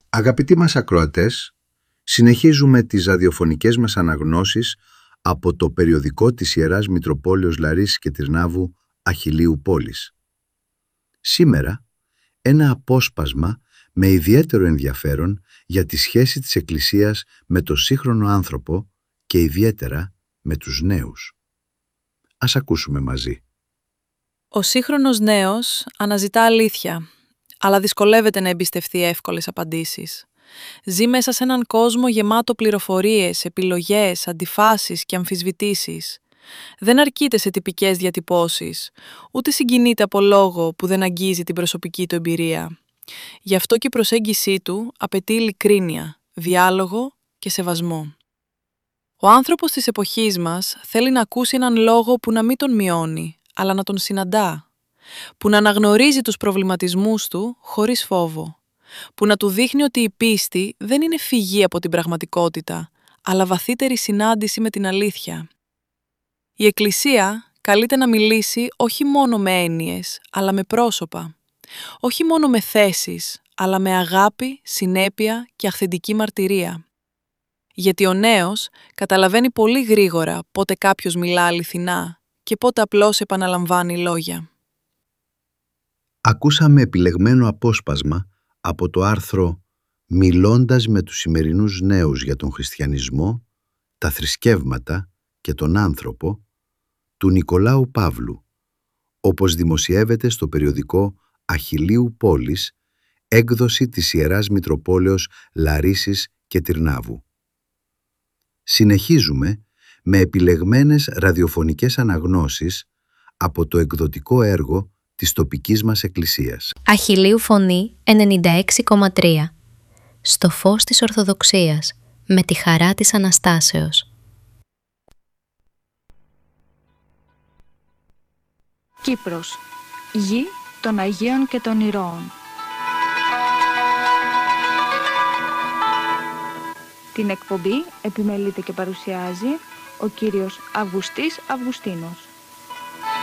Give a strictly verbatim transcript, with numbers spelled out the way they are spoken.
Αγαπητοί μας ακροατές, συνεχίζουμε τις ραδιοφωνικές μας αναγνώσεις από το περιοδικό της Ιεράς Μητροπόλεως Λαρίσης και Τυρνάβου Αχιλλείου Πόλης. Σήμερα, ένα απόσπασμα με ιδιαίτερο ενδιαφέρον για τη σχέση της Εκκλησίας με το σύγχρονο άνθρωπο και ιδιαίτερα με τους νέους. Ας ακούσουμε μαζί. Ο σύγχρονος νέος αναζητά αλήθεια, αλλά δυσκολεύεται να εμπιστευτεί εύκολες απαντήσεις. Ζει μέσα σε έναν κόσμο γεμάτο πληροφορίες, επιλογές, αντιφάσεις και αμφισβητήσεις. Δεν αρκείται σε τυπικές διατυπώσεις, ούτε συγκινείται από λόγο που δεν αγγίζει την προσωπική του εμπειρία. Γι' αυτό και η προσέγγιση του απαιτεί ειλικρίνεια, διάλογο και σεβασμό. Ο άνθρωπος της εποχής μας θέλει να ακούσει έναν λόγο που να μην τον μειώνει, αλλά να τον συναντά, που να αναγνωρίζει τους προβληματισμούς του χωρίς φόβο, που να του δείχνει ότι η πίστη δεν είναι φυγή από την πραγματικότητα, αλλά βαθύτερη συνάντηση με την αλήθεια. Η Εκκλησία καλείται να μιλήσει όχι μόνο με έννοιες, αλλά με πρόσωπα, όχι μόνο με θέσεις, αλλά με αγάπη, συνέπεια και αυθεντική μαρτυρία. Γιατί ο νέος καταλαβαίνει πολύ γρήγορα πότε κάποιος μιλά αληθινά και πότε απλώς επαναλαμβάνει λόγια. Ακούσαμε επιλεγμένο απόσπασμα από το άρθρο «Μιλώντας με τους σημερινούς νέους για τον χριστιανισμό, τα θρησκεύματα και τον άνθρωπο» του Νικολάου Παύλου, όπως δημοσιεύεται στο περιοδικό Αχιλλείου Πόλης, έκδοση της Ιεράς Μητροπόλεως Λαρίσης και Τυρνάβου. Συνεχίζουμε με επιλεγμένες ραδιοφωνικές αναγνώσεις από το εκδοτικό έργο της τοπικής μας εκκλησίας. Αχιλλείου Φωνή ενενήντα έξι κόμμα τρία. Στο φως της Ορθοδοξίας, με τη χαρά της Αναστάσεως. Κύπρος, γη των Αγίων και των Ηρώων. Την εκπομπή επιμελείται και παρουσιάζει ο κύριος Αυγουστής Αυγουστίνος.